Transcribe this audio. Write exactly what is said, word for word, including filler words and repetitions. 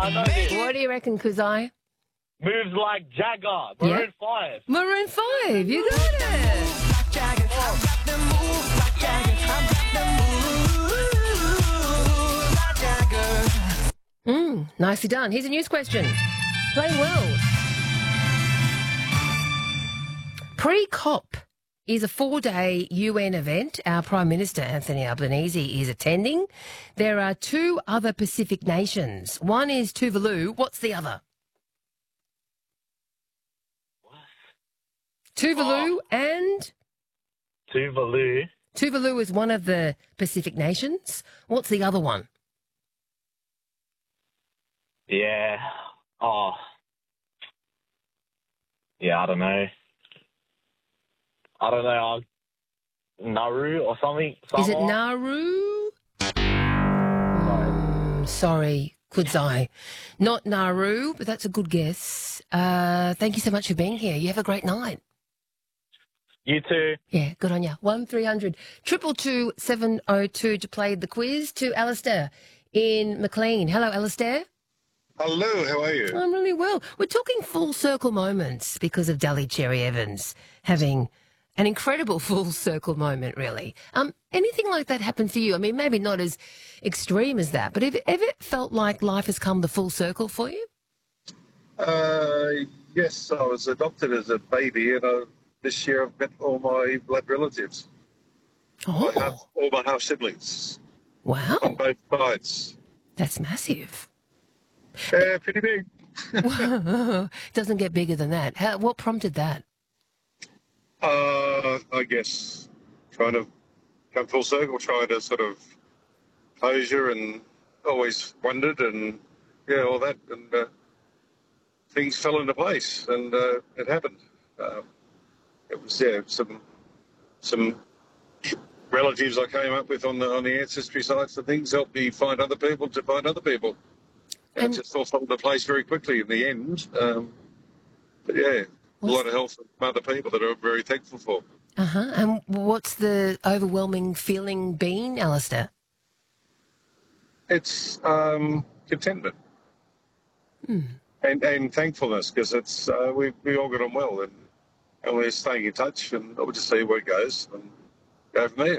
I know this. What do you reckon, Kuzai? Moves like Jagger. Yeah. Maroon five. Maroon five, you got it. Mm, nicely done. Here's a news question. Playing well. Pre-COP is a four-day U N event. Our Prime Minister, Anthony Albanese, is attending. There are two other Pacific nations. One is Tuvalu. What's the other? What? Tuvalu Oh. and... Tuvalu. Tuvalu is one of the Pacific nations. What's the other one? Yeah. Oh. Yeah, I don't know. I don't know. Uh, Nauru or something? Is it Samoa? Nauru? Mm, sorry, Kudzai. Not Nauru, but that's a good guess. Uh, thank you so much for being here. You have a great night. You too. Yeah, good on you. One three hundred triple two seven oh two to play the quiz to Alistair in Maclean. Hello, Alistair. Hello, how are you? I'm really well. We're talking full circle moments because of Dally Cherry Evans having an incredible full circle moment, really. Um, anything like that happen for you? I mean, maybe not as extreme as that, but have it ever felt like life has come the full circle for you? Uh, yes, I was adopted as a baby, and uh, this year I've met all my blood relatives, Oh, my half, all my half siblings on wow. both sides. That's massive. Yeah, pretty big. Doesn't get bigger than that. How, what prompted that? Uh, I guess trying to come full circle, trying to sort of closure, and always wondered, and yeah, all that, and uh, things fell into place, and uh, it happened. Um, it was yeah, some some relatives I came up with on the on the ancestry sites and things helped me find other people to find other people. And And- it just all fell into place very quickly in the end. Um, but yeah, a What's- lot of help from other people that I'm very thankful for. Uh-huh. And what's the overwhelming feeling been, Alistair? It's um, contentment and, and thankfulness, because it's uh, we we all got on well, and, and we're staying in touch, and we'll just see where it goes and go from there.